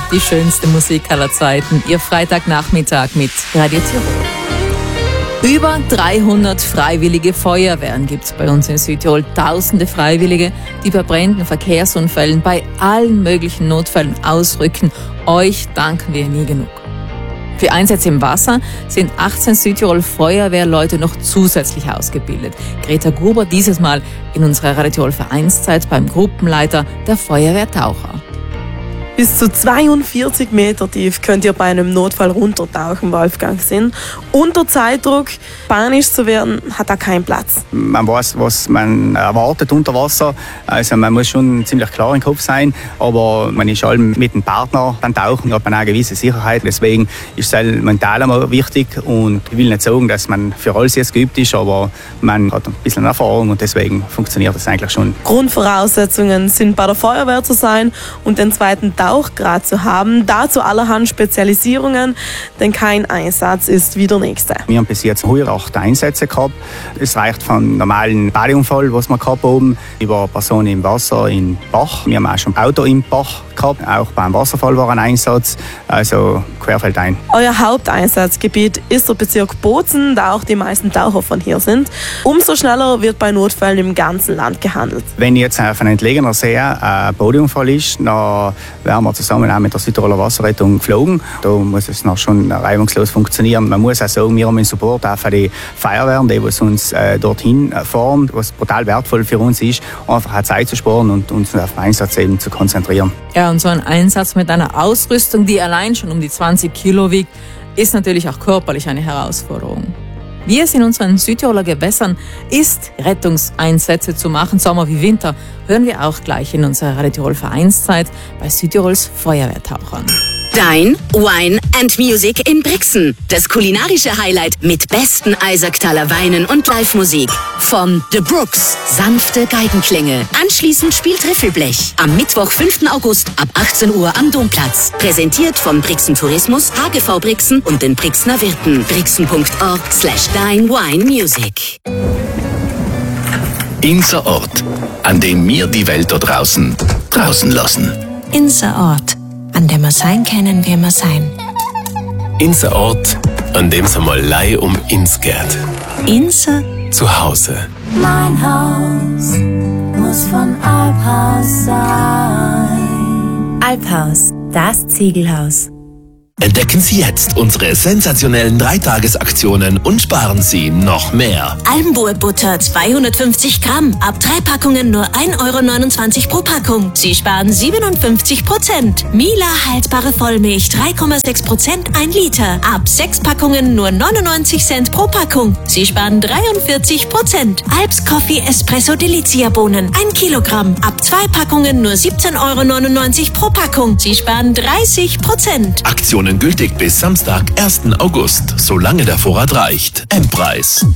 die schönste Musik aller Zeiten. Ihr Freitagnachmittag mit Radio Tirol. Über 300 freiwillige Feuerwehren gibt es bei uns in Südtirol. Tausende Freiwillige, die bei Bränden, Verkehrsunfällen, bei allen möglichen Notfällen ausrücken. Euch danken wir nie genug. Für Einsätze im Wasser sind 18 Südtirol Feuerwehrleute noch zusätzlich ausgebildet. Greta Gruber dieses Mal in unserer Radio Tirol Vereinszeit beim Gruppenleiter der Feuerwehrtaucher. Bis zu 42 Meter tief könnt ihr bei einem Notfall runtertauchen, Wolfgang Sinn. Unter Zeitdruck panisch zu werden, hat da keinen Platz. Man weiß, was man erwartet unter Wasser. Also man muss schon ziemlich klar im Kopf sein, aber man ist allem mit dem Partner beim Tauchen, hat man auch eine gewisse Sicherheit. Deswegen ist es mental immer wichtig und ich will nicht sagen, dass man für alles jetzt geübt ist, aber man hat ein bisschen Erfahrung und deswegen funktioniert das eigentlich schon. Grundvoraussetzungen sind bei der Feuerwehr zu sein und den zweiten Tauchgrad zu haben. Dazu allerhand Spezialisierungen, denn kein Einsatz ist wie der nächste. Wir haben bis jetzt 108 Einsätze gehabt. Es reicht vom normalen Badeunfall, was wir gehabt haben, über Personen im Wasser, im Bach. Wir haben auch schon Auto im Bach gehabt. Auch beim Wasserfall war ein Einsatz, also querfeldein. Euer Haupteinsatzgebiet ist der Bezirk Bozen, da auch die meisten Taucher von hier sind. Umso schneller wird bei Notfällen im ganzen Land gehandelt. Wenn jetzt auf einem entlegenen See ein Bodeunfall ist, dann werden wir zusammen auch mit der Südtiroler Wasserrettung geflogen. Da muss es noch schon reibungslos funktionieren. Man muss auch sagen, wir haben einen Support auch für die Feuerwehren, die uns dorthin fahren, was brutal wertvoll für uns ist, einfach auch Zeit zu sparen und uns auf den Einsatz eben zu konzentrieren. Ja, und so ein Einsatz mit einer Ausrüstung, die allein schon um die 20 Kilo wiegt, ist natürlich auch körperlich eine Herausforderung. Wie es in unseren Südtiroler Gewässern ist, Rettungseinsätze zu machen, Sommer wie Winter, hören wir auch gleich in unserer Radio Tirol Vereinszeit bei Südtirols Feuerwehrtauchern. Dine, Wine and Music in Brixen. Das kulinarische Highlight mit besten Eiserktaler Weinen und Live-Musik. Von The Brooks. Sanfte Geigenklänge. Anschließend spielt Riffelblech. Am Mittwoch, 5. August ab 18 Uhr am Domplatz. Präsentiert vom Brixen Tourismus, HGV Brixen und den Brixner Wirten. brixen.org/Dine Wine Music. Unser Ort, an dem wir die Welt da draußen lassen. Unser Ort, an dem wir sein können, wie wir sein. Unser Ort, an dem es einmal lei um uns geht. Unser Zuhause. Mein Haus muss von Alphaus sein. Alphaus, das Ziegelhaus. Entdecken Sie jetzt unsere sensationellen 3-Tages-Aktionen und sparen Sie noch mehr. Almboe Butter 250 Gramm. Ab 3 Packungen nur 1,29 € pro Packung. Sie sparen 57%. Mila haltbare Vollmilch 3,6% 1 Liter. Ab 6 Packungen nur 99 Cent pro Packung. Sie sparen 43%. Alps Coffee Espresso Delizia Bohnen 1 Kilogramm. Ab 2 Packungen nur 17,99 € pro Packung. Sie sparen 30%. Aktionen gültig bis Samstag, 1. August, solange der Vorrat reicht. Endpreis.